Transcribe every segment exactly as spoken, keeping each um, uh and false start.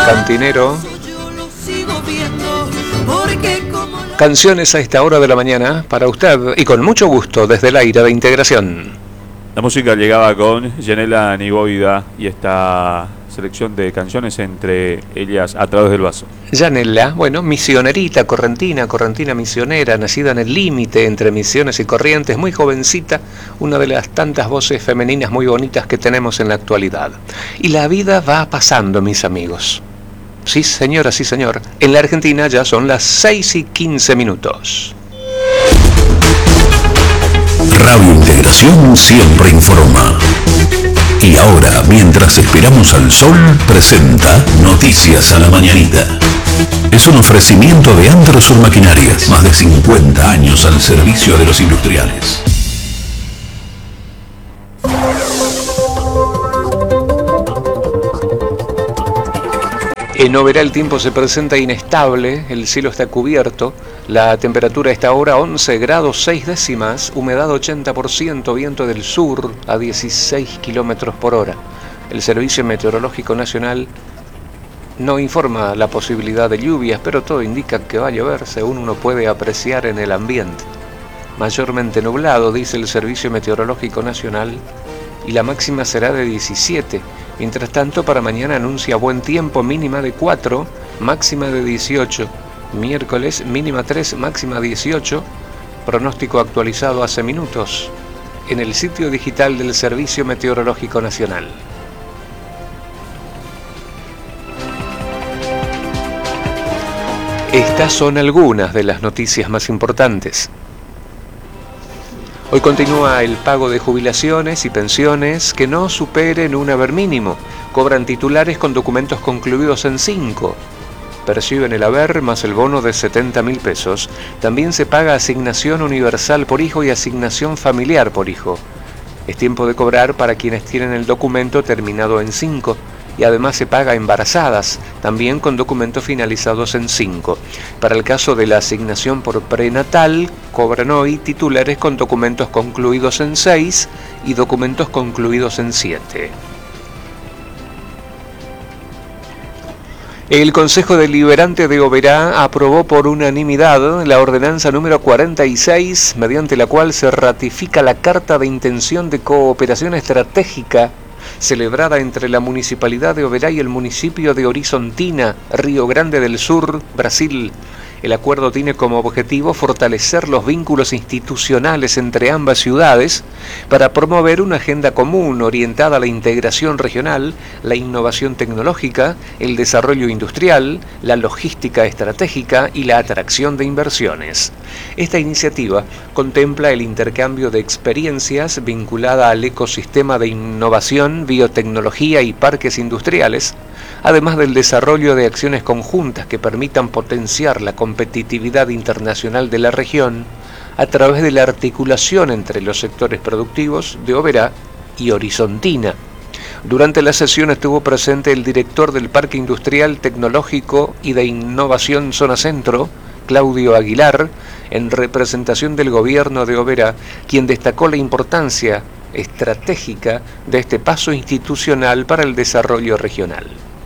Cantinero. Canciones a esta hora de la mañana para usted y con mucho gusto desde el aire de Integración. La música llegaba con Yanela Niboida y esta selección de canciones, entre ellas A través del vaso. Yanela, bueno, misionerita, correntina, correntina misionera, nacida en el límite entre Misiones y Corrientes, muy jovencita, una de las tantas voces femeninas muy bonitas que tenemos en la actualidad. Y la vida va pasando, mis amigos. Sí, señora, sí, señor. En la Argentina ya son las seis y quince minutos. Radio Integración siempre informa. Y ahora, mientras esperamos al sol, presenta Noticias a la Mañanita. Es un ofrecimiento de Androsur Maquinarias, más de cincuenta años al servicio de los industriales. En Oberá el tiempo se presenta inestable, el cielo está cubierto, la temperatura a esta hora once grados seis décimas, humedad ochenta por ciento, viento del sur a dieciséis kilómetros por hora. El Servicio Meteorológico Nacional no informa la posibilidad de lluvias, pero todo indica que va a llover, según uno puede apreciar en el ambiente. Mayormente nublado, dice el Servicio Meteorológico Nacional, y la máxima será de diecisiete. Mientras tanto, para mañana anuncia buen tiempo, mínima de cuatro, máxima de dieciocho. Miércoles, mínima tres, máxima dieciocho. Pronóstico actualizado hace minutos en el sitio digital del Servicio Meteorológico Nacional. Estas son algunas de las noticias más importantes. Hoy continúa el pago de jubilaciones y pensiones que no superen un haber mínimo. Cobran titulares con documentos concluidos en cinco. Perciben el haber más el bono de setenta mil pesos. También se paga asignación universal por hijo y asignación familiar por hijo. Es tiempo de cobrar para quienes tienen el documento terminado en cinco. Y además se paga a embarazadas, también con documentos finalizados en cinco. Para el caso de la asignación por prenatal, cobran hoy titulares con documentos concluidos en seis y documentos concluidos en siete. El Consejo Deliberante de Oberá aprobó por unanimidad la ordenanza número cuarenta y seis, mediante la cual se ratifica la Carta de Intención de Cooperación Estratégica celebrada entre la Municipalidad de Oberá y el municipio de Horizontina, Río Grande del Sur, Brasil. El acuerdo tiene como objetivo fortalecer los vínculos institucionales entre ambas ciudades para promover una agenda común orientada a la integración regional, la innovación tecnológica, el desarrollo industrial, la logística estratégica y la atracción de inversiones. Esta iniciativa contempla el intercambio de experiencias vinculada al ecosistema de innovación, biotecnología y parques industriales, además del desarrollo de acciones conjuntas que permitan potenciar la competitividad internacional de la región a través de la articulación entre los sectores productivos de Oberá y Horizontina. Durante la sesión estuvo presente el director del Parque Industrial Tecnológico y de Innovación Zona Centro, Claudio Aguilar, en representación del gobierno de Oberá, quien destacó la importancia estratégica de este paso institucional para el desarrollo regional.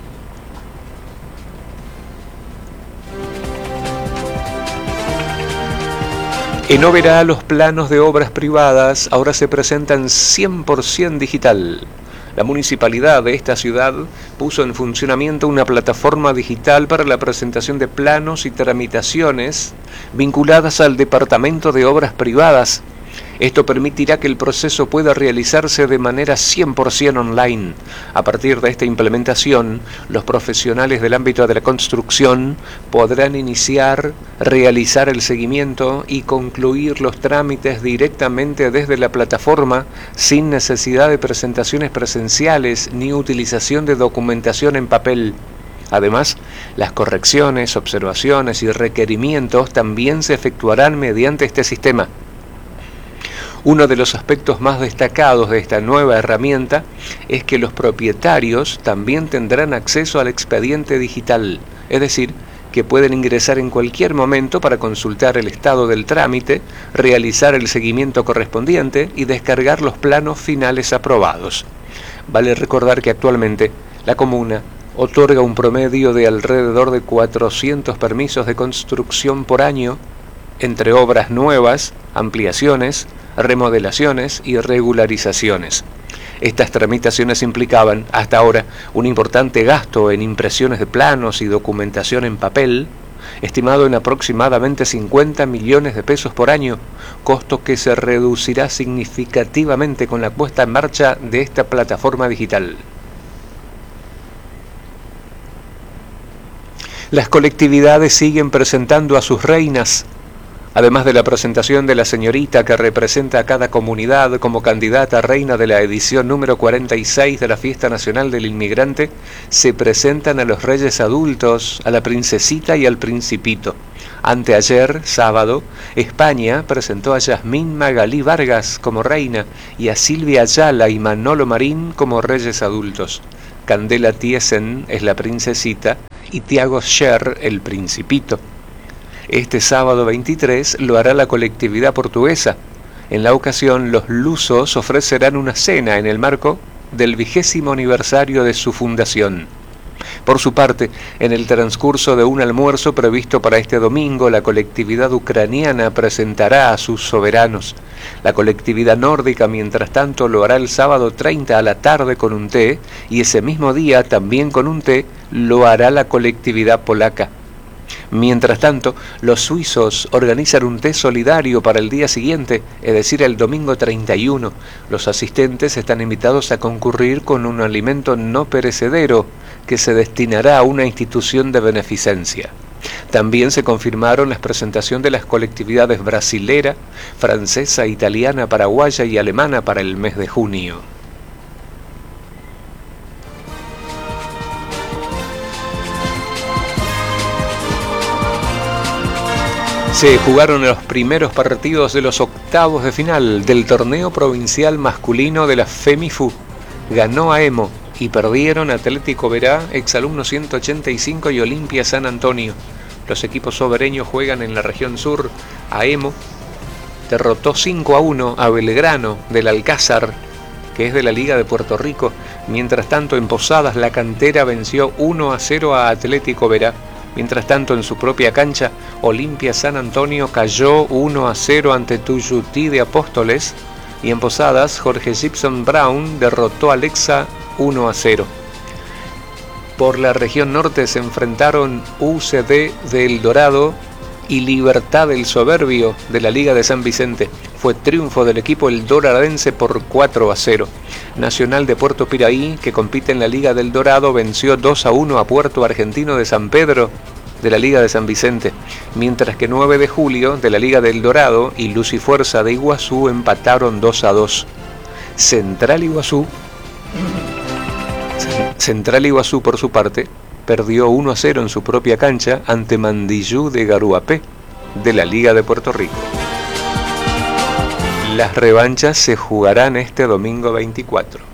En Oberá, los planos de obras privadas ahora se presentan cien por ciento digital. La municipalidad de esta ciudad puso en funcionamiento una plataforma digital para la presentación de planos y tramitaciones vinculadas al Departamento de Obras Privadas. Esto permitirá que el proceso pueda realizarse de manera cien por ciento online. A partir de esta implementación, los profesionales del ámbito de la construcción podrán iniciar, realizar el seguimiento y concluir los trámites directamente desde la plataforma sin necesidad de presentaciones presenciales ni utilización de documentación en papel. Además, las correcciones, observaciones y requerimientos también se efectuarán mediante este sistema. Uno de los aspectos más destacados de esta nueva herramienta es que los propietarios también tendrán acceso al expediente digital, es decir, que pueden ingresar en cualquier momento para consultar el estado del trámite, realizar el seguimiento correspondiente y descargar los planos finales aprobados. Vale recordar que actualmente la comuna otorga un promedio de alrededor de cuatrocientos permisos de construcción por año, entre obras nuevas, ampliaciones, remodelaciones y regularizaciones. Estas tramitaciones implicaban, hasta ahora, un importante gasto en impresiones de planos y documentación en papel, estimado en aproximadamente cincuenta millones de pesos por año, costo que se reducirá significativamente con la puesta en marcha de esta plataforma digital. Las colectividades siguen presentando a sus reinas. Además de la presentación de la señorita que representa a cada comunidad como candidata a reina de la edición número cuarenta y seis de la Fiesta Nacional del Inmigrante, se presentan a los reyes adultos, a la princesita y al principito. Anteayer, sábado, España presentó a Yasmín Magalí Vargas como reina y a Silvia Ayala y Manolo Marín como reyes adultos. Candela Thiesen es la princesita y Tiago Scher el principito. Este sábado veintitrés lo hará la colectividad portuguesa. En la ocasión, los lusos ofrecerán una cena en el marco del vigésimo aniversario de su fundación. Por su parte, en el transcurso de un almuerzo previsto para este domingo, la colectividad ucraniana presentará a sus soberanos. La colectividad nórdica, mientras tanto, lo hará el sábado treinta a la tarde con un té, y ese mismo día, también con un té, lo hará la colectividad polaca. Mientras tanto, los suizos organizan un té solidario para el día siguiente, es decir, el domingo treinta y uno. Los asistentes están invitados a concurrir con un alimento no perecedero que se destinará a una institución de beneficencia. También se confirmaron la presentación de las colectividades brasilera, francesa, italiana, paraguaya y alemana para el mes de junio. Se jugaron los primeros partidos de los octavos de final del torneo provincial masculino de la FEMIFU. Ganó Aemo y perdieron Atlético Verá, exalumno ciento ochenta y cinco y Olimpia San Antonio. Los equipos sobereños juegan en la región sur. Aemo derrotó cinco a uno a Belgrano del Alcázar, que es de la Liga de Puerto Rico. Mientras tanto, en Posadas, la Cantera venció uno a cero a Atlético Verá. Mientras tanto, en su propia cancha, Olimpia San Antonio cayó uno a cero ante Tuyutí de Apóstoles, y en Posadas, Jorge Gibson Brown derrotó a Alexa uno a cero. Por la región norte se enfrentaron U C D de El Dorado y Libertad del Soberbio de la Liga de San Vicente. Fue triunfo del equipo El Doradense por cuatro a cero. Nacional de Puerto Piraí, que compite en la Liga del Dorado, venció dos a uno a Puerto Argentino de San Pedro de la Liga de San Vicente, mientras que nueve de julio de la Liga del Dorado y Luz y Fuerza de Iguazú empataron dos a dos. Central Iguazú, Central Iguazú por su parte, perdió uno a cero en su propia cancha ante Mandillú de Garuapé de la Liga de Puerto Rico. Las revanchas se jugarán este domingo veinticuatro.